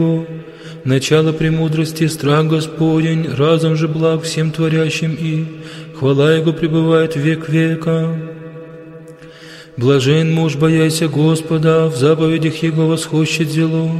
Начало премудрости, страх Господень, разум же благ всем творящим, и хвала Его пребывает в век века. Блажен муж, бояся Господа, в заповедях Его восхощет зело.